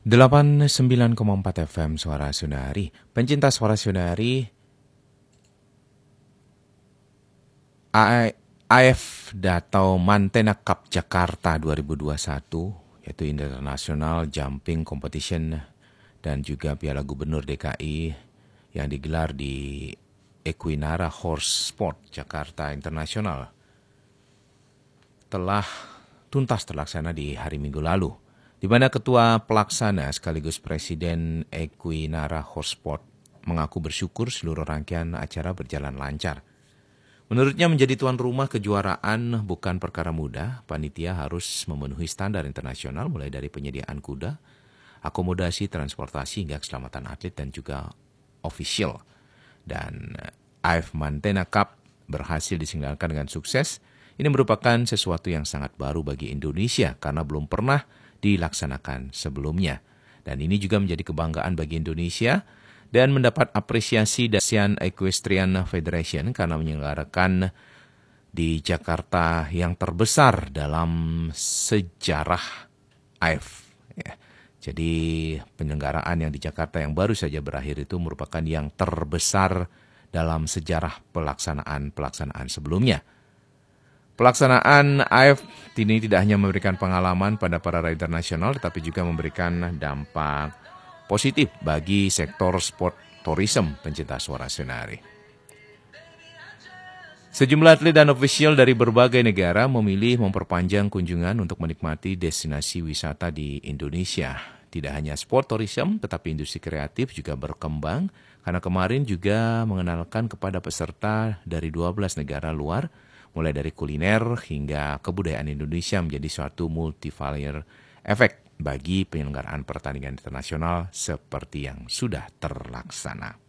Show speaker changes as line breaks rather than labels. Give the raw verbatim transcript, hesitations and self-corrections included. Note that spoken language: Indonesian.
delapan puluh sembilan koma empat F M Suara Sunari. Pencinta Suara Sunari, A F atau Mantena Cup Jakarta dua ribu dua puluh satu, yaitu International Jumping Competition dan juga Piala Gubernur D K I yang digelar di Equinara Horse Sport Jakarta International, telah tuntas terlaksana di hari Minggu lalu, di mana Ketua Pelaksana sekaligus Presiden Equinara Horse Sport mengaku bersyukur seluruh rangkaian acara berjalan lancar. Menurutnya menjadi tuan rumah kejuaraan bukan perkara mudah. Panitia harus memenuhi standar internasional mulai dari penyediaan kuda, akomodasi, transportasi hingga keselamatan atlet dan juga official. Dan A F Mantena Cup berhasil diselenggarakan dengan sukses. Ini merupakan sesuatu yang sangat baru bagi Indonesia karena belum pernah dilaksanakan sebelumnya. Dan ini juga menjadi kebanggaan bagi Indonesia dan mendapat apresiasi dari Asian Equestrian Federation karena menyelenggarakan di Jakarta yang terbesar dalam sejarah A F. Ya. Jadi penyelenggaraan yang di Jakarta yang baru saja berakhir itu merupakan yang terbesar dalam sejarah pelaksanaan-pelaksanaan sebelumnya. Pelaksanaan A F ini tidak hanya memberikan pengalaman pada para rider nasional, tetapi juga memberikan dampak positif bagi sektor sport tourism pencinta Suara Sunari. Sejumlah atlet dan ofisial dari berbagai negara memilih memperpanjang kunjungan untuk menikmati destinasi wisata di Indonesia. Tidak hanya sport tourism, tetapi industri kreatif juga berkembang karena kemarin juga mengenalkan kepada peserta dari dua belas negara luar, mulai dari kuliner hingga kebudayaan Indonesia menjadi suatu multiplier efek bagi penyelenggaraan pertandingan internasional seperti yang sudah terlaksana.